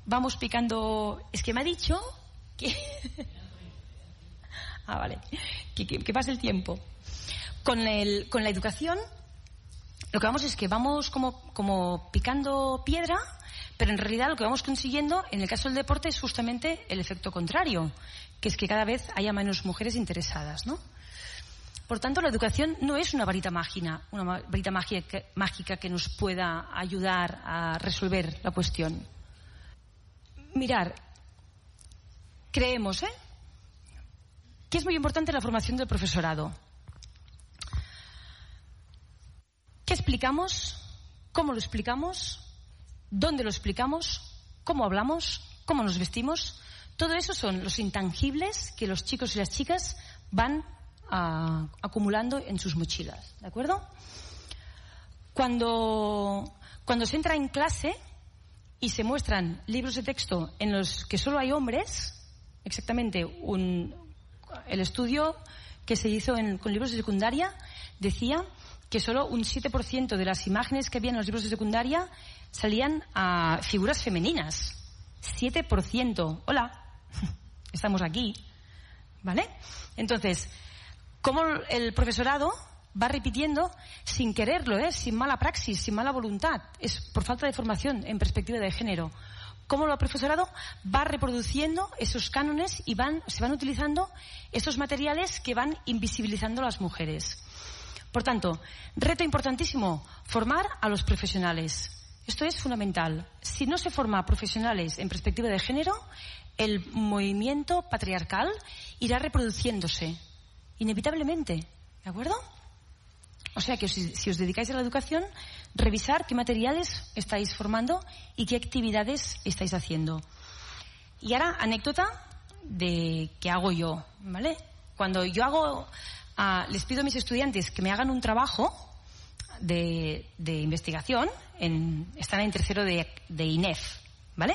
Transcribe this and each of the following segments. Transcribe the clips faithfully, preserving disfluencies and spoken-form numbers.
vamos picando... Es que me ha dicho que... ah, vale. Que, que, que pase el tiempo. Con, el, con la educación, lo que vamos es que vamos como, como picando piedra, pero en realidad lo que vamos consiguiendo, en el caso del deporte, es justamente el efecto contrario, que es que cada vez haya menos mujeres interesadas, ¿no? Por tanto, la educación no es una varita mágica, una varita mágica, mágica que nos pueda ayudar a resolver la cuestión. Mirar, creemos, ¿eh?, que es muy importante la formación del profesorado. ¿Qué explicamos? ¿Cómo lo explicamos? ¿Dónde lo explicamos? ¿Cómo hablamos? ¿Cómo nos vestimos? Todo eso son los intangibles que los chicos y las chicas van a, acumulando en sus mochilas, ¿de acuerdo? Cuando, cuando se entra en clase y se muestran libros de texto en los que solo hay hombres, exactamente un, el estudio que se hizo en, con libros de secundaria decía que solo un siete por ciento de las imágenes que había en los libros de secundaria salían a figuras femeninas. siete por ciento. Hola, estamos aquí, ¿vale? Entonces, ¿cómo el profesorado va repitiendo sin quererlo, ¿eh?, sin mala praxis, sin mala voluntad? Es por falta de formación en perspectiva de género. ¿Cómo el profesorado va reproduciendo esos cánones y van, se van utilizando esos materiales que van invisibilizando a las mujeres? Por tanto, reto importantísimo, formar a los profesionales. Esto es fundamental. Si no se forma a profesionales en perspectiva de género, el movimiento patriarcal irá reproduciéndose, inevitablemente. ¿De acuerdo? O sea que si, si os dedicáis a la educación, revisar qué materiales estáis formando y qué actividades estáis haciendo. Y ahora, anécdota de qué hago yo, ¿vale? Cuando yo hago... Uh, les pido a mis estudiantes que me hagan un trabajo de, de investigación, en, están en tercero de, de I N E F, ¿vale?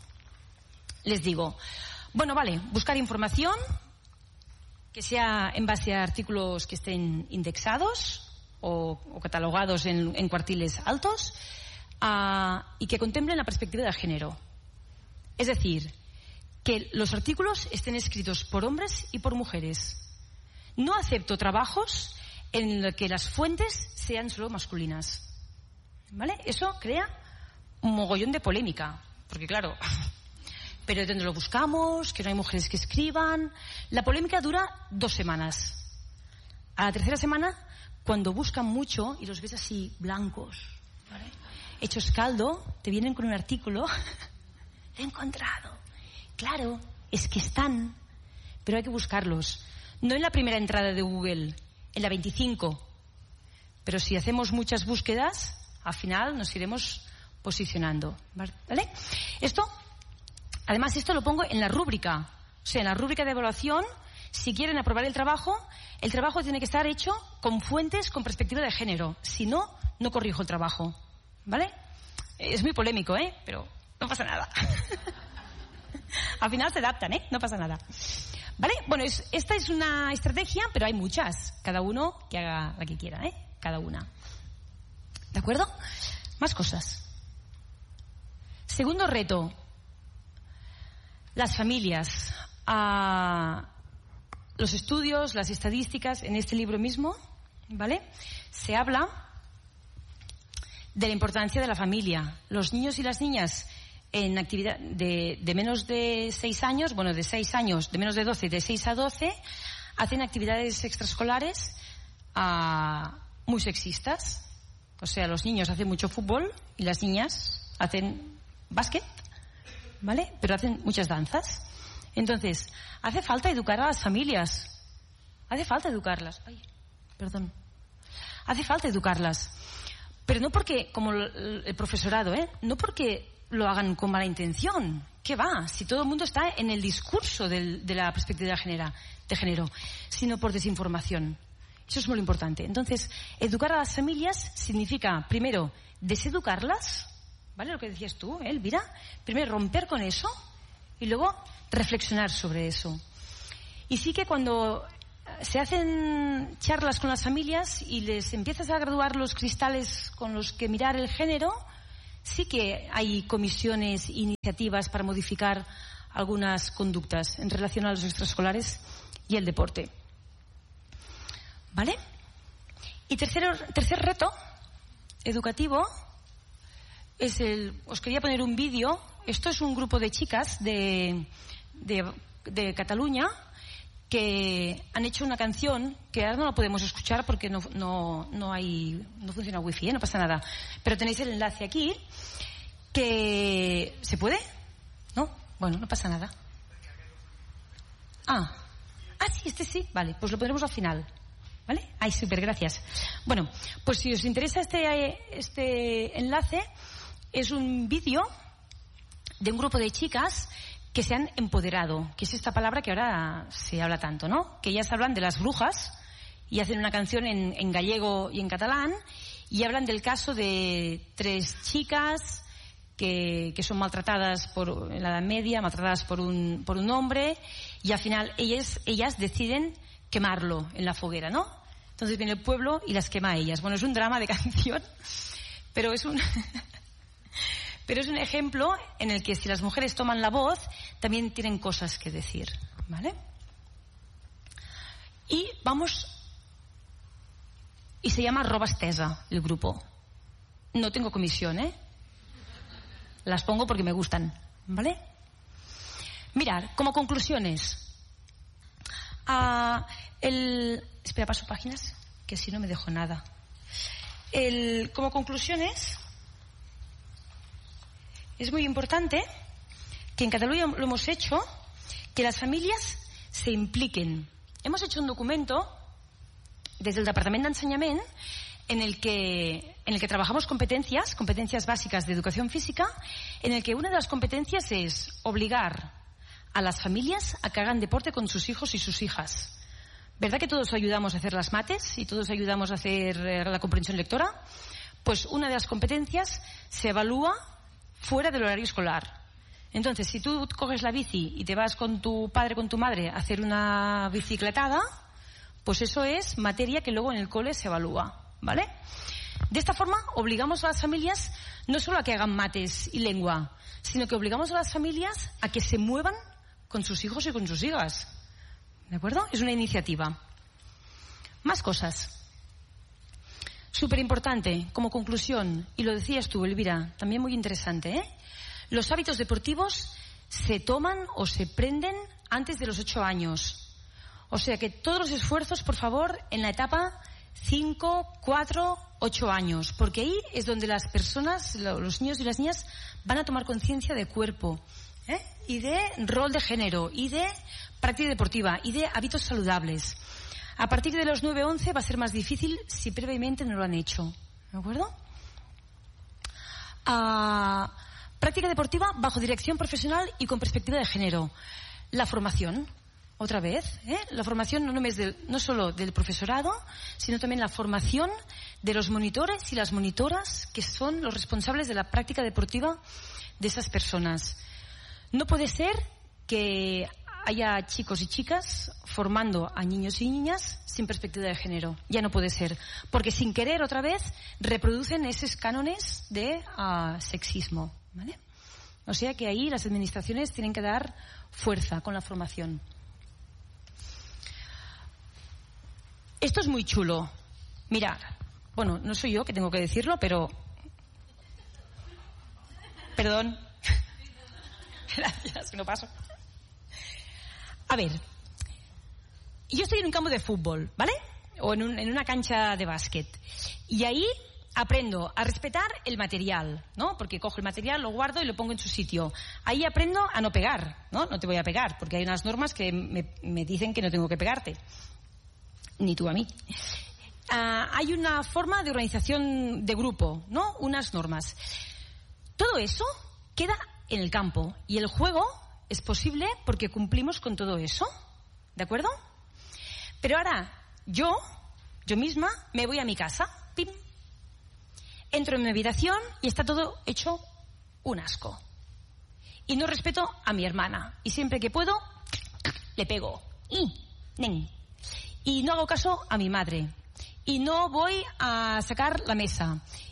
Les digo, bueno, vale, buscar información que sea en base a artículos que estén indexados o, o catalogados en, en cuartiles altos uh, y que contemplen la perspectiva de género. Es decir, que los artículos estén escritos por hombres y por mujeres. No acepto trabajos en los que las fuentes sean solo masculinas, ¿vale? Eso crea un mogollón de polémica, porque claro, pero ¿de dónde lo buscamos? Que no hay mujeres que escriban. La polémica dura dos semanas. A la tercera semana, cuando buscan mucho y los ves así blancos, ¿vale?, hechos caldo, te vienen con un artículo. He encontrado. Claro, es que están, pero hay que buscarlos. No en la primera entrada de Google, en la veinticinco. Pero si hacemos muchas búsquedas, al final nos iremos posicionando, ¿vale? Esto, además, esto lo pongo en la rúbrica. O sea, en la rúbrica de evaluación, si quieren aprobar el trabajo, el trabajo tiene que estar hecho con fuentes con perspectiva de género. Si no, no corrijo el trabajo, ¿vale? Es muy polémico, ¿eh? Pero no pasa nada. Al final se adaptan, ¿eh? No pasa nada. ¿Vale? Bueno, es, esta es una estrategia, pero hay muchas. Cada uno que haga la que quiera, ¿eh? Cada una. ¿De acuerdo? Más cosas. Segundo reto. Las familias. Ah, los estudios, las estadísticas, en este libro mismo, ¿vale?, se habla de la importancia de la familia. Los niños y las niñas en actividad de, de menos de seis años, bueno, de seis años, de menos de doce, de seis a doce, hacen actividades extraescolares uh, muy sexistas. O sea, los niños hacen mucho fútbol y las niñas hacen básquet, ¿vale? Pero hacen muchas danzas. Entonces, hace falta educar a las familias. Hace falta educarlas. Ay, perdón. Hace falta educarlas. Pero no porque, como el profesorado, ¿eh? No porque lo hagan con mala intención. ¿Qué va? Si todo el mundo está en el discurso del, de la perspectiva de género, de género, sino por desinformación. Eso es muy importante. Entonces, educar a las familias significa, primero, deseducarlas, ¿vale? Lo que decías tú, ¿eh, Elvira? Primero, romper con eso y luego reflexionar sobre eso. Y sí que cuando se hacen charlas con las familias y les empiezas a graduar los cristales con los que mirar el género, sí que hay comisiones, iniciativas para modificar algunas conductas en relación a los extraescolares y el deporte. ¿Vale? Y tercero, tercer reto educativo es el... Os quería poner un vídeo. Esto es un grupo de chicas de, de, de Cataluña que han hecho una canción que ahora no la podemos escuchar porque no, no, no hay, no funciona wifi, ¿eh? No pasa nada. Pero tenéis el enlace aquí. Que ¿se puede? ¿No? Bueno, no pasa nada. Ah, ah sí, este sí. Vale, pues lo pondremos al final. ¿Vale? Ay, súper, gracias. Bueno, pues si os interesa este, este enlace, es un vídeo de un grupo de chicas que se han empoderado, que es esta palabra que ahora se habla tanto, ¿no? Que ellas hablan de las brujas y hacen una canción en, en gallego y en catalán y hablan del caso de tres chicas que, que son maltratadas por, en la Edad Media, maltratadas por un, por un hombre y al final ellas, ellas deciden quemarlo en la foguera, ¿no? Entonces viene el pueblo y las quema a ellas. Bueno, es un drama de canción, pero es un... Pero es un ejemplo en el que si las mujeres toman la voz, también tienen cosas que decir, ¿vale? Y vamos... Y se llama Roba Estesa, el grupo. No tengo comisión, ¿eh? Las pongo porque me gustan, ¿vale? Mirad, como conclusiones. Uh, el... Espera, paso páginas, que si no me dejo nada. El... Como conclusiones... Es muy importante que en Cataluña lo hemos hecho, que las familias se impliquen. Hemos hecho un documento desde el Departamento d'Ensenyament en el que en el que trabajamos competencias, competencias básicas de educación física, en el que una de las competencias es obligar a las familias a que hagan deporte con sus hijos y sus hijas. ¿Verdad que todos ayudamos a hacer las mates y todos ayudamos a hacer la comprensión lectora? Pues una de las competencias se evalúa fuera del horario escolar. Entonces, si tú coges la bici y te vas con tu padre, con tu madre a hacer una bicicletada, pues eso es materia que luego en el cole se evalúa, ¿vale? De esta forma, obligamos a las familias no solo a que hagan mates y lengua, sino que obligamos a las familias a que se muevan con sus hijos y con sus hijas. ¿De acuerdo? Es una iniciativa. Más cosas. Súper importante, como conclusión, y lo decías tú, Elvira, también muy interesante, ¿eh? Los hábitos deportivos se toman o se prenden antes de los ocho años. O sea que todos los esfuerzos, por favor, en la etapa cinco, cuatro, ocho años, porque ahí es donde las personas, los niños y las niñas, van a tomar conciencia de cuerpo, ¿eh? Y de rol de género, y de práctica deportiva, y de hábitos saludables. A partir de los nueve once va a ser más difícil si previamente no lo han hecho. ¿De acuerdo? Uh, práctica deportiva bajo dirección profesional y con perspectiva de género. La formación, otra vez, ¿eh? La formación no, només del, no solo del profesorado, sino también la formación de los monitores y las monitoras que son los responsables de la práctica deportiva de esas personas. No puede ser que haya chicos y chicas formando a niños y niñas sin perspectiva de género. Ya no puede ser. Porque sin querer, otra vez, reproducen esos cánones de uh, sexismo, ¿vale? O sea que ahí las administraciones tienen que dar fuerza con la formación. Esto es muy chulo. Mirad. Bueno, no soy yo que tengo que decirlo, pero... Perdón. Gracias, que no paso. A ver, yo estoy en un campo de fútbol, ¿vale? O en, un, en una cancha de básquet. Y ahí aprendo a respetar el material, ¿no? Porque cojo el material, lo guardo y lo pongo en su sitio. Ahí aprendo a no pegar, ¿no? No te voy a pegar, porque hay unas normas que me, me dicen que no tengo que pegarte. Ni tú a mí. Uh, hay una forma de organización de grupo, ¿no? Unas normas. Todo eso queda en el campo. Y el juego... es posible porque cumplimos con todo eso, ¿de acuerdo? Pero ahora, yo, yo misma, me voy a mi casa, pim, entro en mi habitación y está todo hecho un asco. Y no respeto a mi hermana. Y siempre que puedo, le pego. Y, nen. Y no hago caso a mi madre. Y no voy a sacar la mesa.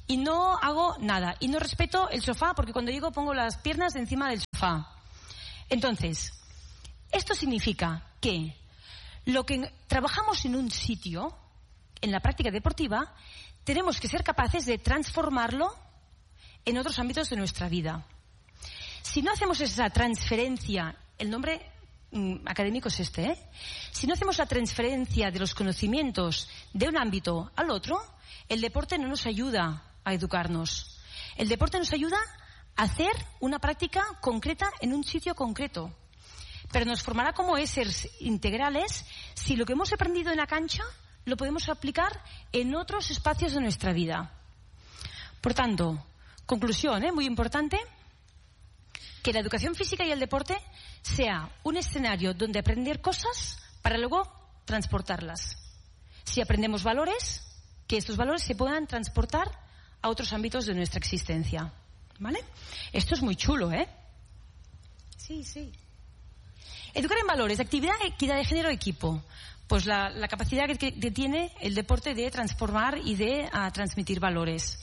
y no hago nada. Y no respeto el sofá porque cuando llego pongo las piernas encima del sofá. Entonces, esto significa que lo que trabajamos en un sitio, en la práctica deportiva, tenemos que ser capaces de transformarlo en otros ámbitos de nuestra vida. Si no hacemos esa transferencia, el nombre mm, académico es este, ¿eh? Si no hacemos la transferencia de los conocimientos de un ámbito al otro, el deporte no nos ayuda a educarnos. El deporte nos ayuda a hacer una práctica concreta en un sitio concreto. Pero nos formará como seres integrales si lo que hemos aprendido en la cancha lo podemos aplicar en otros espacios de nuestra vida. Por tanto, conclusión, ¿eh? Muy importante, que la educación física y el deporte sea un escenario donde aprender cosas para luego transportarlas. Si aprendemos valores, que estos valores se puedan transportar a otros ámbitos de nuestra existencia. ¿Vale? Esto es muy chulo, ¿eh? Sí, sí. Educar en valores, actividad, equidad de género, equipo. Pues la, la capacidad que, que tiene el deporte de transformar y de uh, transmitir valores.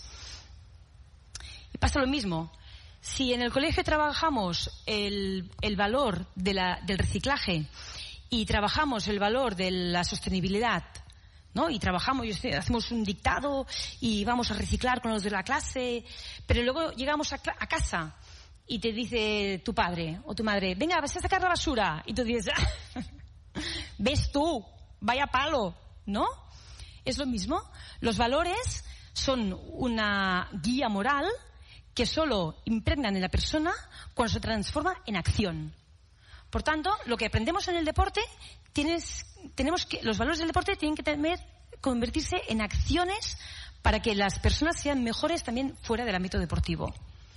Y pasa lo mismo. Si en el colegio trabajamos el, el valor de la, del reciclaje y trabajamos el valor de la sostenibilidad, ¿no? Y trabajamos, hacemos un dictado y vamos a reciclar con los de la clase, pero luego llegamos a, a casa y te dice tu padre o tu madre, venga, vas a sacar la basura. Y tú dices, ves tú, vaya palo, ¿no? Es lo mismo. Los valores son una guía moral que solo impregnan en la persona cuando se transforma en acción. Por tanto, lo que aprendemos en el deporte, tienes, tenemos que, los valores del deporte tienen que tener, convertirse en acciones para que las personas sean mejores también fuera del ámbito deportivo.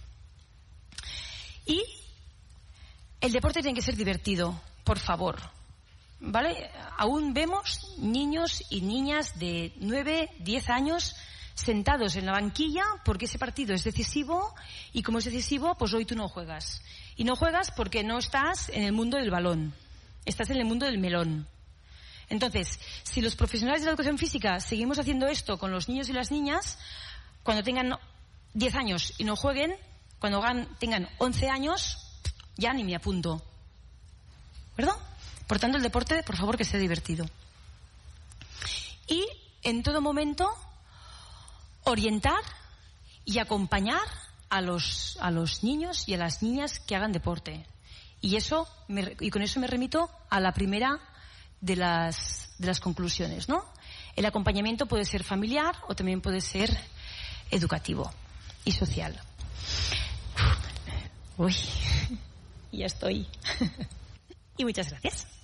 Y el deporte tiene que ser divertido, por favor. ¿Vale? Aún vemos niños y niñas de nueve, diez años sentados en la banquilla porque ese partido es decisivo y como es decisivo, pues hoy tú no juegas. Y no juegas porque no estás en el mundo del balón, estás en el mundo del melón. Entonces, si los profesionales de la educación física seguimos haciendo esto con los niños y las niñas, cuando tengan diez años y no jueguen, cuando tengan once años, ya ni me apunto. ¿Verdad? Por tanto, el deporte, por favor, que sea divertido. Y en todo momento orientar y acompañar a los, a los niños y a las niñas que hagan deporte. Y eso me, y con eso me remito a la primera de las, de las conclusiones, ¿no? El acompañamiento puede ser familiar o también puede ser educativo y social. Uy, ya estoy. Y muchas gracias.